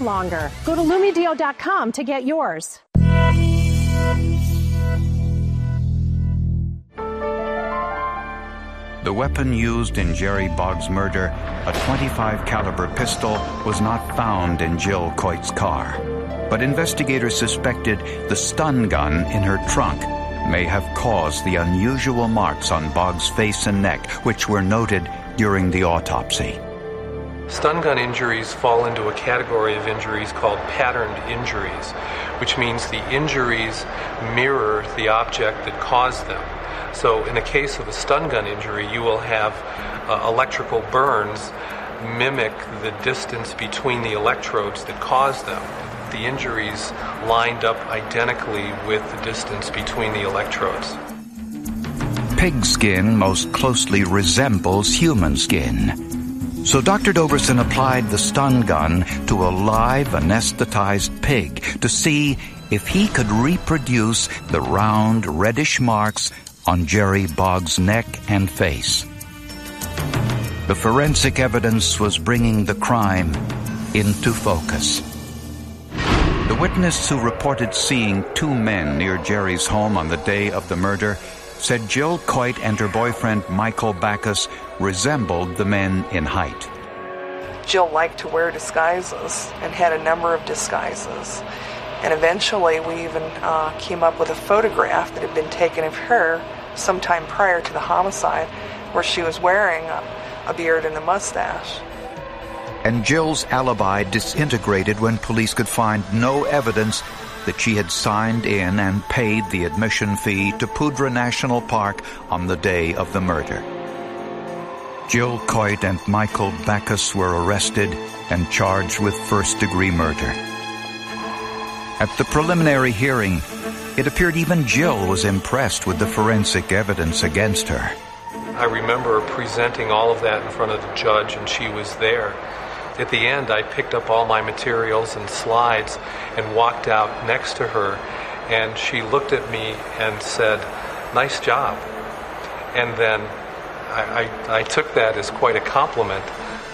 longer. Go to LumiDeo.com to get yours. The weapon used in Jerry Boggs' murder, a .25 caliber pistol, was not found in Jill Coyte's car. But investigators suspected the stun gun in her trunk may have caused the unusual marks on Boggs' face and neck, which were noted during the autopsy. Stun gun injuries fall into a category of injuries called patterned injuries, which means the injuries mirror the object that caused them. So in a case of a stun gun injury, you will have electrical burns mimic the distance between the electrodes that caused them. The injuries lined up identically with the distance between the electrodes. Pig skin most closely resembles human skin. So Dr. Doverson applied the stun gun to a live anesthetized pig to see if he could reproduce the round reddish marks on Jerry Boggs' neck and face. The forensic evidence was bringing the crime into focus. The witness who reported seeing two men near Jerry's home on the day of the murder said Jill Coyte and her boyfriend Michael Backus resembled the men in height. Jill liked to wear disguises and had a number of disguises. And eventually we even came up with a photograph that had been taken of her sometime prior to the homicide where she was wearing a beard and a mustache. And Jill's alibi disintegrated when police could find no evidence that she had signed in and paid the admission fee to Poudre National Park on the day of the murder. Jill Coyte and Michael Backus were arrested and charged with first-degree murder. At the preliminary hearing, it appeared even Jill was impressed with the forensic evidence against her. I remember presenting all of that in front of the judge, and she was there. At the end, I picked up all my materials and slides and walked out next to her, and she looked at me and said, "Nice job." And then I took that as quite a compliment.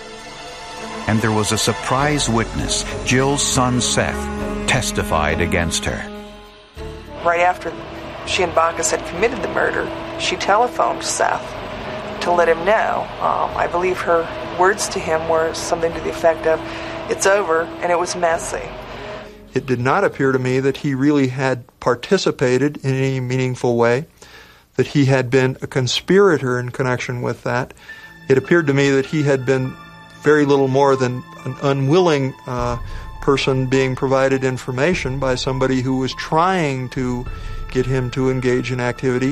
And there was a surprise witness. Jill's son Seth testified against her. Right after she and Backus had committed the murder, she telephoned Seth to let him know. I believe her words to him were something to the effect of, "It's over, and it was messy." It did not appear to me that he really had participated in any meaningful way, that he had been a conspirator in connection with that. It appeared to me that he had been very little more than an unwilling person being provided information by somebody who was trying to get him to engage in activity.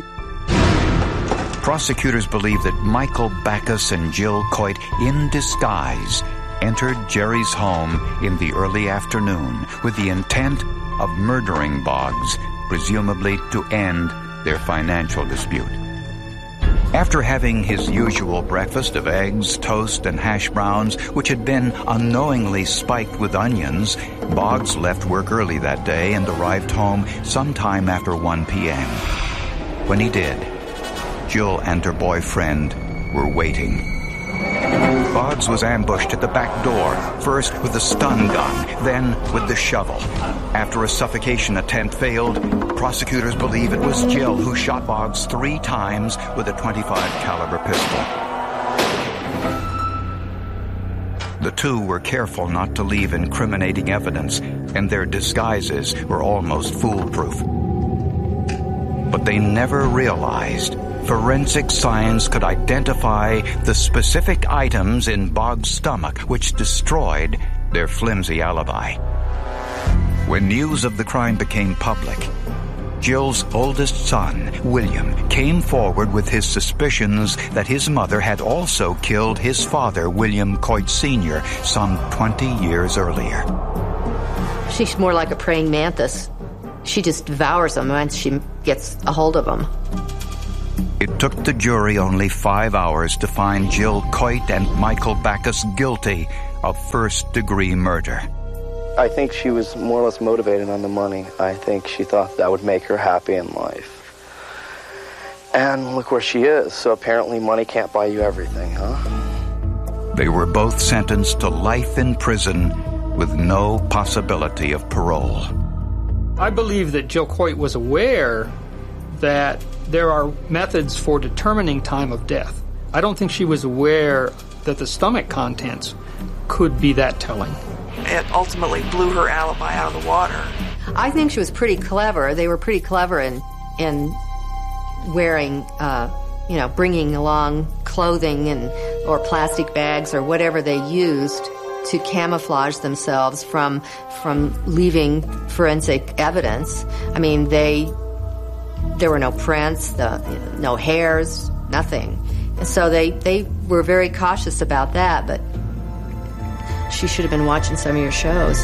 Prosecutors believe that Michael Backus and Jill Coyte, in disguise, entered Jerry's home in the early afternoon with the intent of murdering Boggs, presumably to end their financial dispute. After having his usual breakfast of eggs, toast, and hash browns, which had been unknowingly spiked with onions, Boggs left work early that day and arrived home sometime after 1 p.m. When he did, Jill and her boyfriend were waiting. Boggs was ambushed at the back door, first with a stun gun, then with the shovel. After a suffocation attempt failed, prosecutors believe it was Jill who shot Boggs 3 times with a .25 caliber pistol. The two were careful not to leave incriminating evidence, and their disguises were almost foolproof. But they never realized forensic science could identify the specific items in Boggs' stomach which destroyed their flimsy alibi. When news of the crime became public, Jill's oldest son, William, came forward with his suspicions that his mother had also killed his father, William Coyte Sr., some 20 years earlier. She's more like a praying mantis. She just devours them once she gets a hold of them. It took the jury only 5 hours to find Jill Coyte and Michael Backus guilty of first-degree murder. I think she was more or less motivated on the money. I think she thought that would make her happy in life. And look where she is. So apparently money can't buy you everything, huh? They were both sentenced to life in prison with no possibility of parole. I believe that Jill Coit was aware that there are methods for determining time of death. I don't think she was aware that the stomach contents could be that telling. It ultimately blew her alibi out of the water. I think she was pretty clever. They were pretty clever in wearing, bringing along clothing or plastic bags or whatever they used to camouflage themselves from leaving forensic evidence. I mean, there were no prints, no hairs, nothing. And so they were very cautious about that, but she should have been watching some of your shows.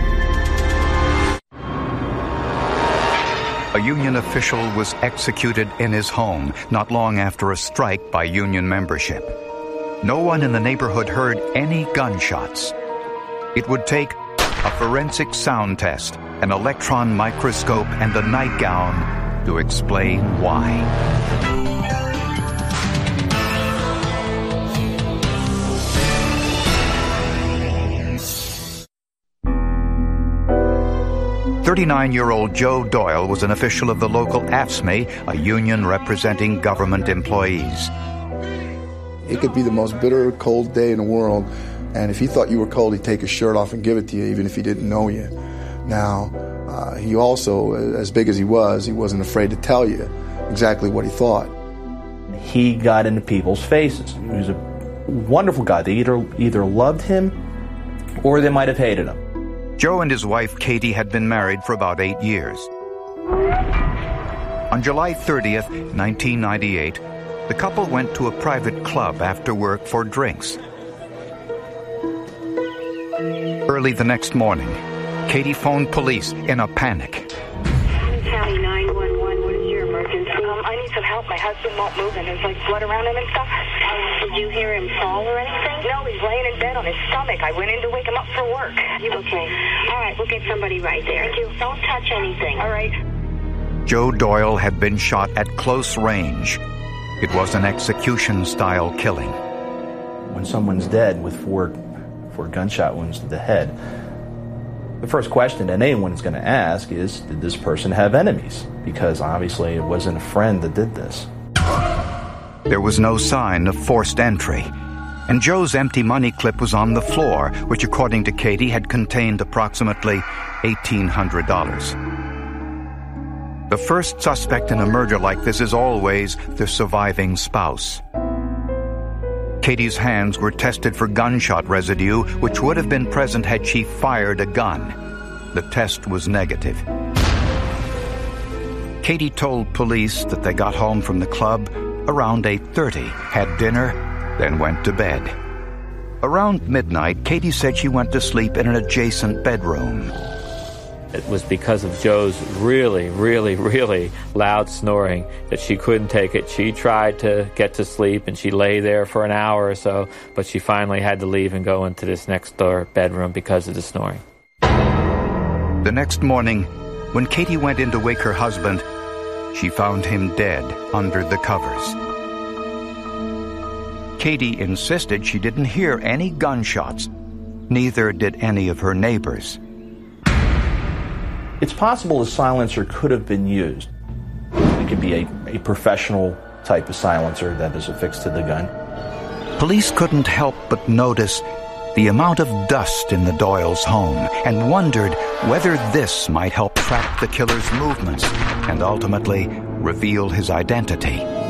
A union official was executed in his home not long after a strike by union membership. No one in the neighborhood heard any gunshots. It would take a forensic sound test, an electron microscope, and a nightgown to explain why. "39-year-old Joe Doyle was an official of the local AFSCME, a union representing government employees. It could be the most bitter, cold day in the world, and if he thought you were cold, he'd take his shirt off and give it to you, even if he didn't know you. Now, he also, as big as he wasn't afraid to tell you exactly what he thought. He got into people's faces. He was a wonderful guy. They either loved him or they might have hated him. Joe and his wife, Katie, had been married for about 8 years. On July 30th, 1998, the couple went to a private club after work for drinks. Early the next morning, Katie phoned police in a panic. County 911, what is your emergency? I need some help. My husband won't move and there's like blood around him and stuff. Did you hear him fall or anything? No, he's laying in bed on his stomach. I went in to wake him up for work. Okay. All right, we'll get somebody right there. Thank you. Don't touch anything. All right. Joe Doyle had been shot at close range. It was an execution-style killing. When someone's dead with four gunshot wounds to the head, the first question that anyone's going to ask is, did this person have enemies? Because obviously it wasn't a friend that did this. There was no sign of forced entry, and Joe's empty money clip was on the floor, which according to Katie had contained approximately $1,800. The first suspect in a murder like this is always the surviving spouse. Katie's hands were tested for gunshot residue, which would have been present had she fired a gun. The test was negative. Katie told police that they got home from the club around 8:30, had dinner, then went to bed. Around midnight, Katie said she went to sleep in an adjacent bedroom. It was because of Joe's really, really, really loud snoring that she couldn't take it. She tried to get to sleep, and she lay there for an hour or so, but she finally had to leave and go into this next-door bedroom because of the snoring. The next morning, when Katie went in to wake her husband, she found him dead under the covers. Katie insisted she didn't hear any gunshots. Neither did any of her neighbors. It's possible a silencer could have been used. It could be a professional type of silencer that is affixed to the gun. Police couldn't help but notice the amount of dust in the Doyles' home and wondered whether this might help track the killer's movements and ultimately reveal his identity.